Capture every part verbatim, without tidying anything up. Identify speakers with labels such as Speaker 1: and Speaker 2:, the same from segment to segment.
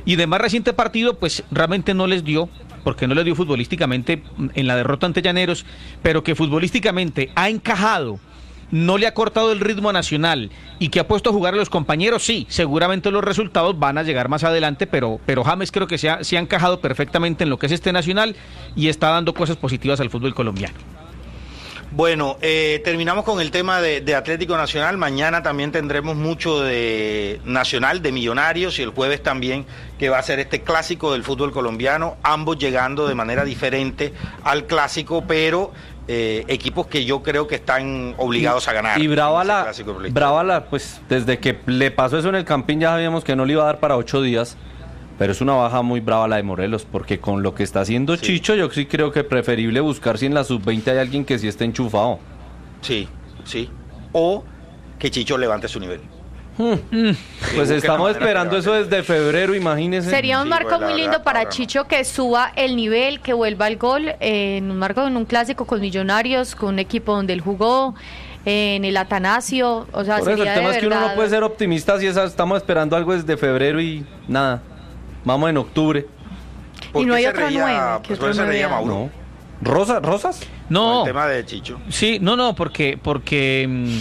Speaker 1: Y de más reciente partido, pues realmente no les dio, porque no les dio futbolísticamente en la derrota ante Llaneros, pero que futbolísticamente ha encajado, no le ha cortado el ritmo a Nacional y que ha puesto a jugar a los compañeros, sí, seguramente los resultados van a llegar más adelante, pero, pero James creo que se ha, se ha encajado perfectamente en lo que es este Nacional y está dando cosas positivas al fútbol colombiano.
Speaker 2: Bueno, eh, terminamos con el tema de, de Atlético Nacional. Mañana también tendremos mucho de Nacional, de Millonarios, y el jueves también, que va a ser este clásico del fútbol colombiano, ambos llegando de manera diferente al clásico, pero eh, equipos que yo creo que están obligados
Speaker 3: y,
Speaker 2: a ganar.
Speaker 3: Y Brava la, Brava la, pues desde que le pasó eso en el Campín ya sabíamos que no le iba a dar para ocho días. Pero es una baja muy brava la de Morelos, porque con lo que está haciendo sí. Chicho, yo sí creo que preferible buscar si en la sub veinte hay alguien que sí esté enchufado.
Speaker 2: Sí, sí. O que Chicho levante su nivel.
Speaker 3: Hmm. Pues estamos esperando eso desde febrero, imagínense.
Speaker 4: Sería un
Speaker 2: sí,
Speaker 4: marco
Speaker 2: pues,
Speaker 4: muy lindo
Speaker 2: verdad,
Speaker 4: para
Speaker 2: ahora
Speaker 4: Chicho
Speaker 2: no.
Speaker 4: que suba el nivel, que vuelva al gol, eh, en un marco, en un clásico con Millonarios, con un equipo donde él jugó, eh, en el Atanasio, o sea,
Speaker 3: Por eso,
Speaker 4: sería
Speaker 3: el tema
Speaker 4: de
Speaker 3: es que uno
Speaker 4: verdad...
Speaker 3: no puede ser optimista si esa, estamos esperando algo desde febrero y nada. Vamos en octubre.
Speaker 4: Y no hay otro
Speaker 2: reía,
Speaker 4: nueve. ¿Qué
Speaker 2: pues,
Speaker 4: otro
Speaker 2: se
Speaker 4: nueve
Speaker 2: reía
Speaker 4: hay?
Speaker 2: Mauro?
Speaker 3: No. ¿Rosa, ¿Rosas?
Speaker 1: No.
Speaker 2: Con el tema de Chicho.
Speaker 1: Sí, no, no, porque... porque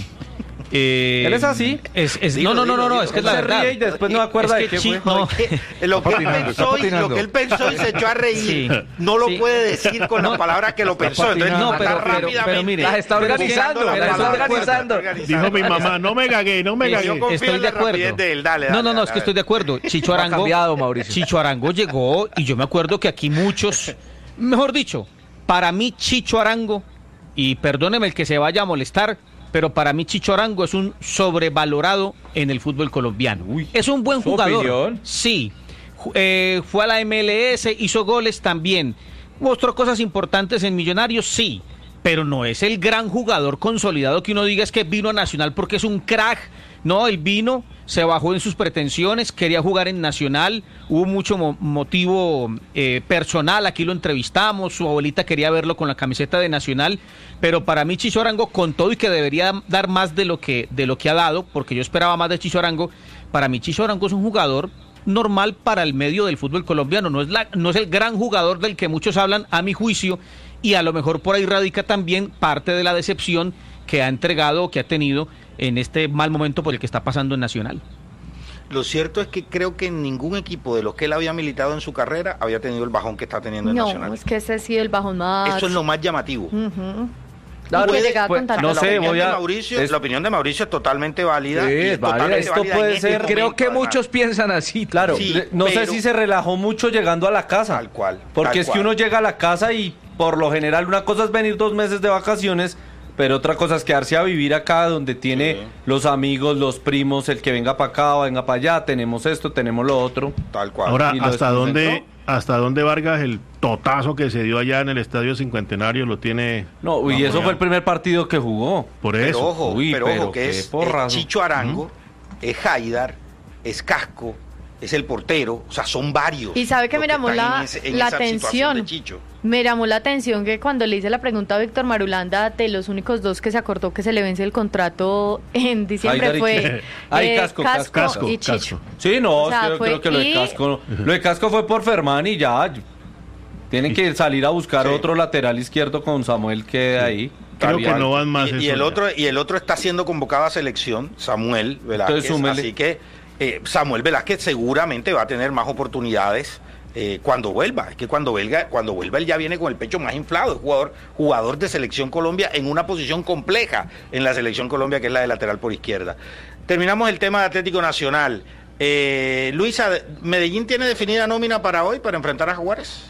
Speaker 1: eh,
Speaker 3: ¿Él es así?
Speaker 1: Es, es,
Speaker 2: Digo,
Speaker 1: no, no, no,
Speaker 2: digo,
Speaker 1: no,
Speaker 2: digo,
Speaker 1: es que es
Speaker 2: él
Speaker 1: la
Speaker 2: se
Speaker 1: verdad.
Speaker 3: ríe y después no acuerda
Speaker 1: es que
Speaker 3: de qué
Speaker 1: Chi-
Speaker 3: fue.
Speaker 1: no.
Speaker 2: Lo que, él
Speaker 5: patinando,
Speaker 2: pensó y,
Speaker 5: está
Speaker 2: lo que él pensó y se echó a reír,
Speaker 1: Sí.
Speaker 2: no lo
Speaker 1: Sí.
Speaker 2: puede decir con
Speaker 1: No.
Speaker 2: la palabra que lo pensó. Entonces,
Speaker 1: No,
Speaker 2: está
Speaker 1: pero- pero-
Speaker 2: rápidamente
Speaker 1: pero mire,
Speaker 6: las está
Speaker 2: buscando
Speaker 6: organizando,
Speaker 2: la
Speaker 6: las está
Speaker 2: palabra.
Speaker 6: organizando.
Speaker 5: Dijo mi mamá, no me gagué, no me
Speaker 1: Es-
Speaker 5: gagué.
Speaker 2: Yo confío
Speaker 1: Estoy
Speaker 2: en
Speaker 1: de
Speaker 2: la
Speaker 1: acuerdo.
Speaker 2: rapidez de él. Dale,
Speaker 1: No,
Speaker 2: dale,
Speaker 1: no, no,
Speaker 2: dale,
Speaker 1: es que
Speaker 2: dale.
Speaker 1: estoy de acuerdo. Chicho
Speaker 6: No ha
Speaker 1: Arango,
Speaker 6: cambiado, Mauricio.
Speaker 1: Chicho Arango llegó y yo me acuerdo que aquí muchos, mejor dicho, para mí Chicho Arango, y perdóneme el que se vaya a molestar, pero para mí Chicho Arango es un sobrevalorado en el fútbol colombiano.
Speaker 3: Uy,
Speaker 1: es un buen
Speaker 3: ¿su
Speaker 1: jugador.
Speaker 3: opinión?
Speaker 1: Sí. Ju- eh, fue a la M L S, hizo goles también. Mostró cosas importantes en Millonarios, sí. Pero no es el gran jugador consolidado que uno diga es que vino a Nacional porque es un crack. No, él vino, se bajó en sus pretensiones, quería jugar en Nacional, hubo mucho mo- motivo eh, personal, aquí lo entrevistamos, su abuelita quería verlo con la camiseta de Nacional, pero para mí Chicho Arango, con todo y que debería dar más de lo que, de lo que ha dado, porque yo esperaba más de Chicho Arango, para mí Chicho Arango es un jugador normal para el medio del fútbol colombiano, no es, la, no es el gran jugador del que muchos hablan, a mi juicio, y a lo mejor por ahí radica también parte de la decepción que ha entregado o que ha tenido en este mal momento por el que está pasando en Nacional.
Speaker 2: Lo cierto es que creo que ningún equipo de los que él había militado en su carrera había tenido el bajón que está teniendo en
Speaker 4: No,
Speaker 2: Nacional.
Speaker 4: es que ese ha sido el bajón más...
Speaker 2: Eso es lo más llamativo.
Speaker 4: Ujú.
Speaker 3: Claro,
Speaker 4: Puede
Speaker 3: pues,
Speaker 4: llegar a
Speaker 3: pues,
Speaker 4: contar
Speaker 3: no
Speaker 4: con
Speaker 2: la
Speaker 3: sé,
Speaker 2: opinión
Speaker 3: voy
Speaker 2: de
Speaker 3: a...
Speaker 2: Mauricio,
Speaker 3: es-
Speaker 2: la opinión de Mauricio es totalmente válida.
Speaker 3: Sí,
Speaker 2: y
Speaker 3: es válida.
Speaker 2: totalmente
Speaker 3: Esto
Speaker 2: válida
Speaker 3: puede
Speaker 2: en este
Speaker 3: ser-
Speaker 2: momento,
Speaker 6: Creo que
Speaker 2: además.
Speaker 6: muchos piensan así.
Speaker 3: Claro,
Speaker 2: Sí,
Speaker 3: le- no
Speaker 2: pero-
Speaker 3: sé si se relajó mucho llegando a la casa.
Speaker 2: Tal cual,
Speaker 3: Porque
Speaker 2: tal
Speaker 3: es que
Speaker 2: cual.
Speaker 3: uno llega a la casa y por lo general una cosa es venir dos meses de vacaciones, pero otra cosa es quedarse a vivir acá donde tiene
Speaker 2: Sí.
Speaker 3: los amigos, los primos, el que venga para acá, venga para allá, tenemos esto, tenemos lo otro.
Speaker 2: Tal cual.
Speaker 5: Ahora,
Speaker 3: ¿Y lo
Speaker 5: ¿hasta dónde,
Speaker 3: desconcentró?
Speaker 5: hasta dónde Vargas, el totazo que se dio allá en el Estadio Cincuentenario, lo tiene?
Speaker 3: No, y eso fue el primer partido que jugó.
Speaker 5: Por
Speaker 2: pero
Speaker 5: eso.
Speaker 2: ojo,
Speaker 3: Uy,
Speaker 2: pero
Speaker 3: pero
Speaker 2: ojo que
Speaker 3: qué
Speaker 2: es,
Speaker 3: porrazo.
Speaker 2: es Chicho Arango, es Haidar, es Casco, es el portero, o sea, son varios.
Speaker 4: Y sabe que
Speaker 2: los
Speaker 4: me llamó
Speaker 2: están
Speaker 4: la,
Speaker 2: en ese- en
Speaker 4: la
Speaker 2: esa situación
Speaker 4: atención,
Speaker 2: de Chicho.
Speaker 4: me llamó la atención que cuando le hice la pregunta a Víctor Marulanda, de los únicos dos que se acordó que se le vence el contrato en diciembre
Speaker 3: Haidar y
Speaker 4: fue
Speaker 3: Chicho. Ay,
Speaker 4: eh,
Speaker 3: Casco,
Speaker 4: Casco,
Speaker 5: Casco,
Speaker 4: y Chicho.
Speaker 5: Casco.
Speaker 3: Sí, no,
Speaker 4: O sea,
Speaker 3: es que yo
Speaker 4: fue-
Speaker 3: creo que lo de
Speaker 4: y-
Speaker 3: Casco, lo de Casco fue por Fermán y ya. Tienen que salir a buscar
Speaker 2: Sí.
Speaker 3: otro lateral izquierdo con Samuel que de ahí.
Speaker 5: Creo que
Speaker 3: Había-
Speaker 5: no van más.
Speaker 2: Y, y
Speaker 5: eso
Speaker 2: el
Speaker 5: ya.
Speaker 2: otro y el otro está siendo convocado a selección, Samuel Velázquez.
Speaker 3: Entonces, súmele.
Speaker 2: Así que eh, Samuel Velázquez seguramente va a tener más oportunidades eh, cuando vuelva. Es que cuando vuelva, cuando vuelva él ya viene con el pecho más inflado, es jugador, jugador de selección Colombia en una posición compleja en la selección Colombia, que es la de lateral por izquierda. Terminamos el tema de Atlético Nacional. Eh, Luisa, ¿Medellín tiene definida nómina para hoy para enfrentar a Jaguares?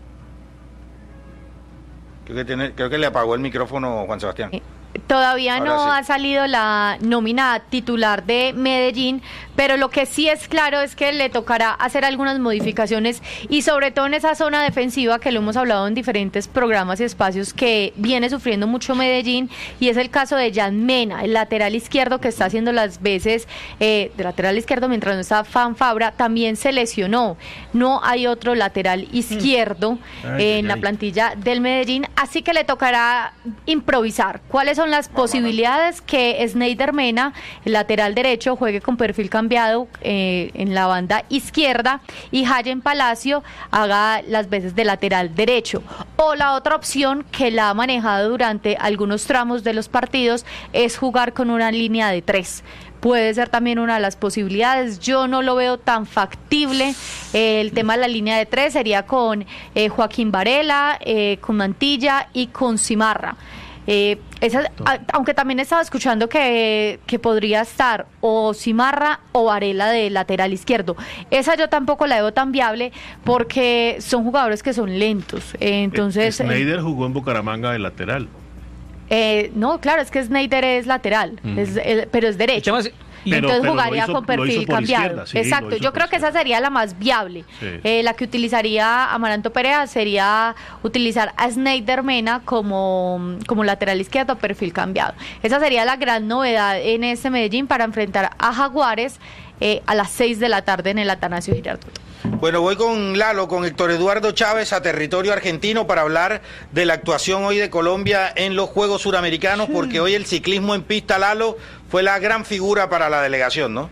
Speaker 2: Creo que, tiene, creo que le apagó el micrófono Juan Sebastián.
Speaker 4: Todavía
Speaker 2: Ahora
Speaker 4: no
Speaker 2: sí.
Speaker 4: ha salido la nómina titular de Medellín, pero lo que sí es claro es que le tocará hacer algunas modificaciones y sobre todo en esa zona defensiva que lo hemos hablado en diferentes programas y espacios que viene sufriendo mucho Medellín, y es el caso de Jan Mena, el lateral izquierdo que está haciendo las veces eh, de lateral izquierdo mientras no está Fan Fabra, también se lesionó. No hay otro lateral izquierdo
Speaker 5: Ay,
Speaker 4: eh, en
Speaker 5: ay,
Speaker 4: la
Speaker 5: ay.
Speaker 4: plantilla del Medellín, así que le tocará improvisar. ¿Cuáles son las posibilidades? Que Sneijder Mena, el lateral derecho, juegue con perfil cambiado eh, en la banda izquierda y Hayen Palacio haga las veces de lateral derecho. O la otra opción, que la ha manejado durante algunos tramos de los partidos, es jugar con una línea de tres. Puede ser también una de las posibilidades. Yo no lo veo tan factible. Eh, el tema de la línea de tres sería con eh, Joaquín Varela, eh, con Mantilla y con Cimarra. Eh, esa, a, aunque también estaba escuchando que, que podría estar o Cimarra o Varela de lateral izquierdo. Esa yo tampoco la veo tan viable porque son jugadores que son lentos. Eh, entonces
Speaker 5: Sneijder jugó en Bucaramanga de lateral.
Speaker 4: Eh, no, claro, es que Sneijder es lateral, mm. es, es, pero es derecho. Entonces pero, pero jugaría hizo, con perfil cambiado. Izquierda, sí, exacto, yo creo que esa sería la más viable. Sí. Eh, la que utilizaría Amaranto Perea sería utilizar a Sneijder Mena como, como lateral izquierdo, perfil cambiado. Esa sería la gran novedad en este Medellín para enfrentar a Jaguares eh, a las seis de la tarde en el Atanasio Girardot.
Speaker 2: Bueno, voy con Lalo, con Héctor Eduardo Chávez a territorio argentino para hablar de la actuación hoy de Colombia en los Juegos Suramericanos, sí. Porque hoy el ciclismo en pista, Lalo, fue la gran figura para la delegación, ¿no?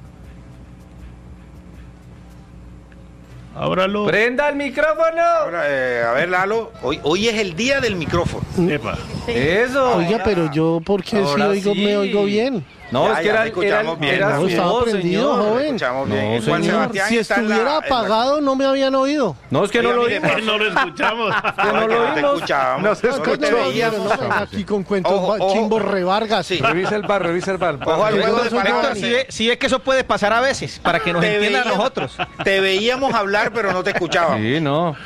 Speaker 5: Ábralo.
Speaker 3: ¡Prenda el micrófono!
Speaker 2: Ahora, eh, a ver, Lalo, hoy, hoy es el día del micrófono.
Speaker 5: Epa.
Speaker 3: Sí. Eso.
Speaker 6: Oiga, pero yo, ¿por qué si oigo, sí. me oigo bien?
Speaker 3: No,
Speaker 2: ya,
Speaker 3: es que era,
Speaker 2: escuchamos
Speaker 3: era,
Speaker 2: bien.
Speaker 3: era
Speaker 6: no, estaba prendido, joven.
Speaker 2: Escuchamos bien.
Speaker 3: No,
Speaker 2: Juan
Speaker 3: señor.
Speaker 2: Sebastián
Speaker 6: Si
Speaker 2: está
Speaker 6: estuviera
Speaker 2: en la,
Speaker 6: apagado,
Speaker 2: en la...
Speaker 6: no me habían oído.
Speaker 3: No, es que
Speaker 2: Oiga,
Speaker 3: no lo
Speaker 2: mire,
Speaker 3: oímos.
Speaker 5: No lo escuchamos.
Speaker 3: Que no lo
Speaker 2: te
Speaker 3: oímos.
Speaker 2: escuchábamos.
Speaker 7: No se
Speaker 2: No te
Speaker 7: escuchó.
Speaker 2: veíamos.
Speaker 6: No, aquí con cuentos
Speaker 2: Ojo, ojo.
Speaker 6: chimbos revargas.
Speaker 2: Sí.
Speaker 7: Revisa el bar, revisa el bar.
Speaker 2: Ojo al juego de
Speaker 1: Héctor,
Speaker 2: palabras.
Speaker 1: si ve, si ve que eso puede pasar a veces, para que nos
Speaker 2: Te
Speaker 1: entiendan a
Speaker 2: veíamos-
Speaker 1: nosotros.
Speaker 2: Te veíamos hablar, pero no te escuchábamos.
Speaker 3: Sí, no.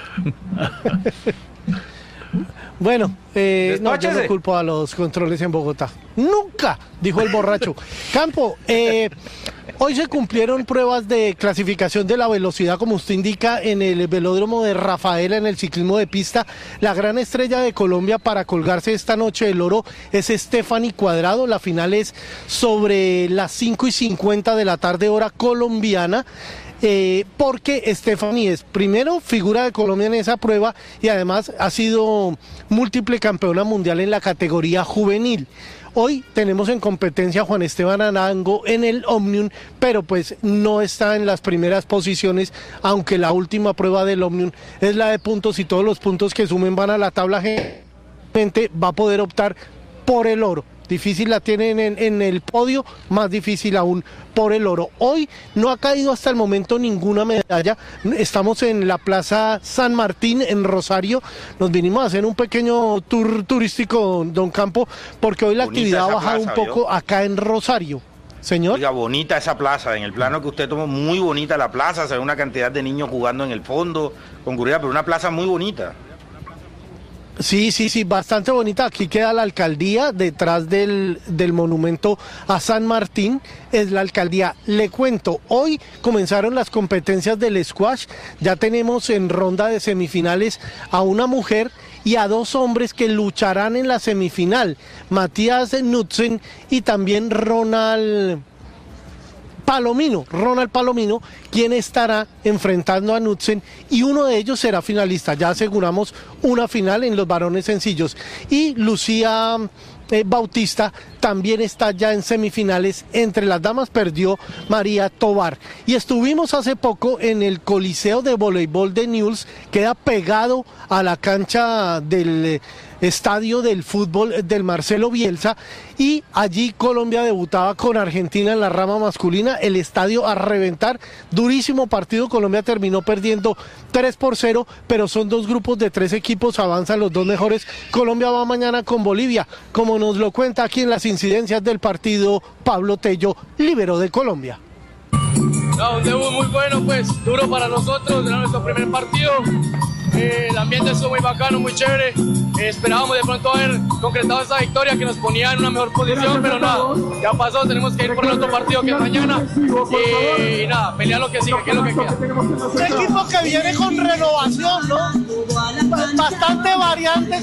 Speaker 6: Bueno, eh, no, yo
Speaker 3: Despáchese.
Speaker 6: no culpo a los controles en Bogotá. Nunca, dijo el borracho. Campo, eh, hoy se cumplieron pruebas de clasificación de la velocidad, como usted indica, en el velódromo de Rafaela, en el ciclismo de pista. La gran estrella de Colombia para colgarse esta noche del oro es Stephanie Cuadrado. La final es sobre las cinco y cincuenta de la tarde, hora colombiana. Eh, porque Stephanie es primero figura de Colombia en esa prueba y además ha sido múltiple campeona mundial en la categoría juvenil. Hoy tenemos en competencia a Juan Esteban Arango en el Omnium, pero pues no está en las primeras posiciones, aunque la última prueba del Omnium es la de puntos y todos los puntos que sumen van a la tabla gente va a poder optar por el oro. Difícil la tienen en, en el podio, más difícil aún por el oro. Hoy no ha caído hasta el momento ninguna medalla. Estamos en la Plaza San Martín, en Rosario. Nos vinimos a hacer un pequeño tour turístico, don Campo, porque hoy la
Speaker 2: Bonita
Speaker 6: actividad ha
Speaker 2: esa
Speaker 6: bajado
Speaker 2: plaza,
Speaker 6: un poco
Speaker 2: ¿vio?
Speaker 6: acá en Rosario. Señor.
Speaker 2: Oiga, bonita esa plaza, en el plano que usted tomó, muy bonita la plaza, se ve una cantidad de niños jugando en el fondo, con curiosidad, pero una plaza muy bonita.
Speaker 6: Sí, sí, sí, bastante bonita. Aquí queda la alcaldía, detrás del, del monumento a San Martín, es la alcaldía. Le cuento, hoy comenzaron las competencias del squash, ya tenemos en ronda de semifinales a una mujer y a dos hombres que lucharán en la semifinal, Matías Knudsen y también Ronald Palomino, Ronald Palomino, quien estará enfrentando a Knudsen y uno de ellos será finalista. Ya aseguramos una final en los varones sencillos. Y Lucía eh, Bautista también está ya en semifinales. Entre las damas perdió María Tobar. Y estuvimos hace poco en el Coliseo de Voleibol de Newell's, queda pegado a la cancha del eh, estadio del fútbol del Marcelo Bielsa, y allí Colombia debutaba con Argentina en la rama masculina, el estadio a reventar, durísimo partido. Colombia terminó perdiendo tres por cero, pero son dos grupos de tres equipos, avanzan los dos mejores. Colombia va mañana con Bolivia, como nos lo cuenta aquí en las incidencias del partido Pablo Tello, líbero de Colombia.
Speaker 8: No, un debut muy bueno, pues duro para nosotros, era nuestro primer partido. Eh, el ambiente estuvo muy bacano, muy chévere. Eh, esperábamos de pronto haber concretado esa victoria que nos ponía en una mejor posición, pero nada, ya pasó, tenemos que ir por el otro partido que es mañana. Y, y nada, pelear lo que sigue, que es lo que queda.
Speaker 6: Un equipo que viene con renovación, ¿no? Bastante variante.